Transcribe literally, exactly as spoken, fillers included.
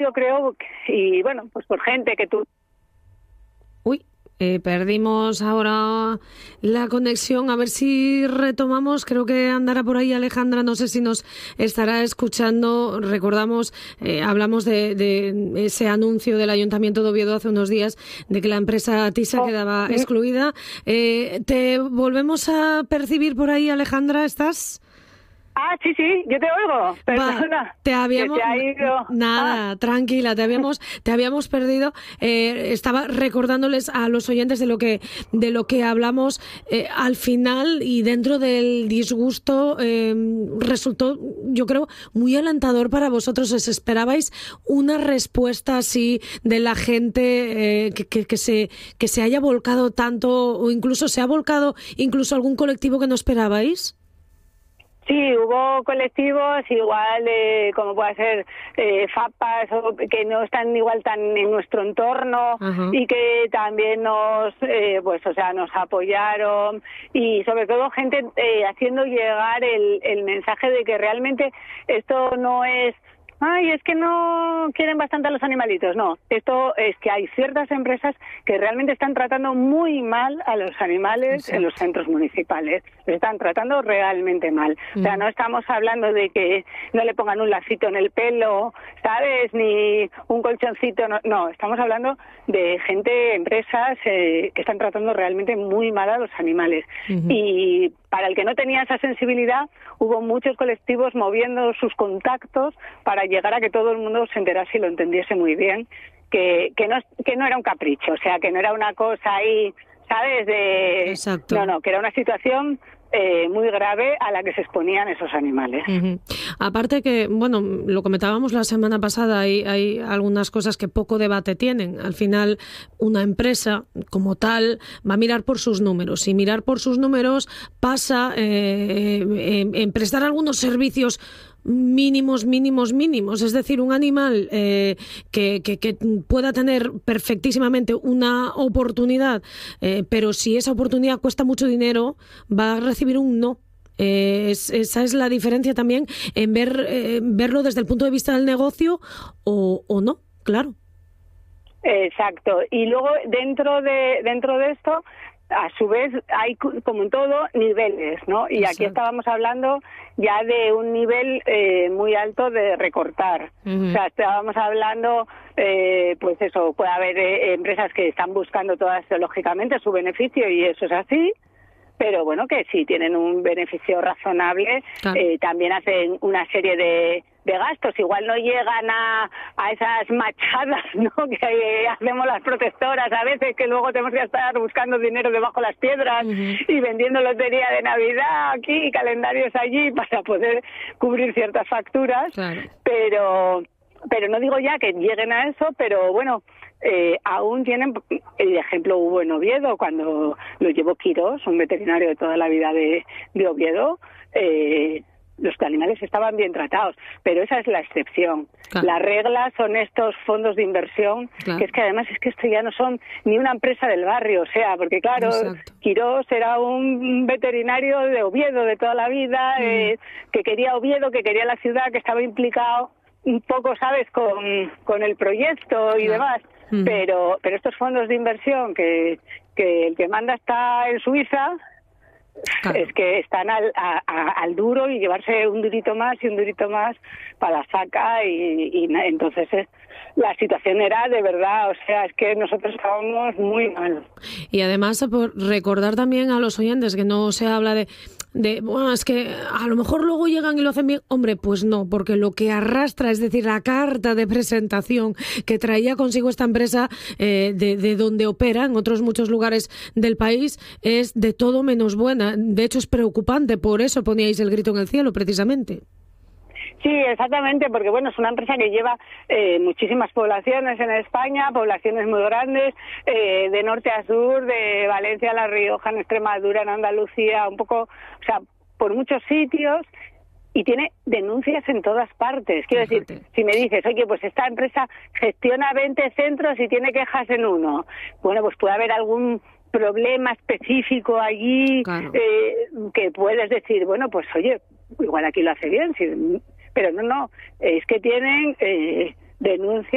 yo creo, y bueno, pues por gente que tú... Uy, eh, perdimos ahora la conexión. A ver si retomamos. Creo que andará por ahí Alejandra. No sé si nos estará escuchando. Recordamos, eh, hablamos de, de ese anuncio del Ayuntamiento de Oviedo hace unos días de que la empresa TISA oh, quedaba sí. excluida. Eh, ¿Te volvemos a percibir por ahí, Alejandra? ¿Estás...? Ah, sí, sí, yo te oigo. Perdona. Va, te habíamos te ha ido. Nada, ah. tranquila, te habíamos te habíamos perdido. Eh, estaba recordándoles a los oyentes de lo que de lo que hablamos eh, al final, y dentro del disgusto eh, resultó, yo creo, muy alentador para vosotros. ¿Os esperabais una respuesta así de la gente eh, que, que, que se que se haya volcado tanto, o incluso se ha volcado incluso algún colectivo que no esperabais? Sí, hubo colectivos igual, eh, como puede ser eh, FAPAS, o que no están igual tan en nuestro entorno. Uh-huh. Y que también nos, eh, pues, o sea, nos apoyaron, y sobre todo gente eh, haciendo llegar el, el mensaje de que realmente esto no es... Ay, es que no quieren bastante a los animalitos. No, esto es que hay ciertas empresas que realmente están tratando muy mal a los animales. Exacto. En los centros municipales. Los están tratando realmente mal. Mm. O sea, no estamos hablando de que no le pongan un lacito en el pelo, ¿sabes? Ni un colchoncito. No, no estamos hablando de gente, empresas eh, que están tratando realmente muy mal a los animales. Uh-huh. Y para el que no tenía esa sensibilidad, hubo muchos colectivos moviendo sus contactos para llegar a que todo el mundo se enterase y lo entendiese muy bien, que, que, no, que no era un capricho, o sea, que no era una cosa ahí, ¿sabes? De... Exacto. No, no, que era una situación... Eh, muy grave a la que se exponían esos animales. Uh-huh. Aparte que, bueno, lo comentábamos la semana pasada, hay, hay algunas cosas que poco debate tienen. Al final, una empresa como tal va a mirar por sus números, y mirar por sus números pasa eh, en, en prestar algunos servicios mínimos, mínimos, mínimos. Es decir, un animal eh, que, que, que pueda tener perfectísimamente una oportunidad, eh, pero si esa oportunidad cuesta mucho dinero, va a recibir un no. Eh, es, esa es la diferencia también en ver eh, verlo desde el punto de vista del negocio o, o no, claro. Exacto. Y luego dentro de dentro de esto, a su vez, hay, como en todo, niveles, ¿no? Y Exacto. Aquí estábamos hablando ya de un nivel eh, muy alto de recortar. Uh-huh. O sea, estábamos hablando, eh, pues eso, puede haber eh, empresas que están buscando todas, lógicamente, su beneficio, y eso es así. Pero bueno, que si tienen un beneficio razonable, claro. eh, también hacen una serie de, de gastos. Igual no llegan a, a esas machadas, ¿no?, que hacemos las protectoras a veces, que luego tenemos que estar buscando dinero debajo de las piedras uh-huh. y vendiendo lotería de Navidad aquí, calendarios allí, para poder cubrir ciertas facturas. Claro. Pero, pero no digo ya que lleguen a eso, pero bueno... Eh, aún tienen, el ejemplo hubo en Oviedo, cuando lo llevó Quirós, un veterinario de toda la vida de, de Oviedo, eh, los animales estaban bien tratados, pero esa es la excepción. Claro. La regla son estos fondos de inversión, claro. que es que además es que esto ya no son ni una empresa del barrio, o sea, porque claro, Exacto. Quirós era un veterinario de Oviedo de toda la vida, mm. eh, que quería Oviedo, que quería la ciudad, que estaba implicado un poco, ¿sabes?, con, con el proyecto y claro. demás. Mm. Pero pero estos fondos de inversión que, que el que manda está en Suiza, claro. es que están al, a, a, al duro, y llevarse un durito más y un durito más para la saca, y, y entonces es, la situación era de verdad, o sea, es que nosotros estábamos muy mal. Y además, por recordar también a los oyentes que no se habla de de, bueno, es que a lo mejor luego llegan y lo hacen bien. Hombre, pues no, porque lo que arrastra, es decir, la carta de presentación que traía consigo esta empresa eh, de, de donde opera en otros muchos lugares del país, es de todo menos buena. De hecho, es preocupante, por eso poníais el grito en el cielo, precisamente. Sí, exactamente, porque bueno, es una empresa que lleva eh, muchísimas poblaciones en España, poblaciones muy grandes, eh, de norte a sur, de Valencia a La Rioja, en Extremadura, en Andalucía, un poco, o sea, por muchos sitios, y tiene denuncias en todas partes. Quiero decir, si me dices, oye, pues esta empresa gestiona veinte centros y tiene quejas en uno, bueno, pues puede haber algún problema específico allí, claro. eh, que puedes decir, bueno, pues oye, igual aquí lo hace bien, si... pero no, no, es que tienen eh, denuncias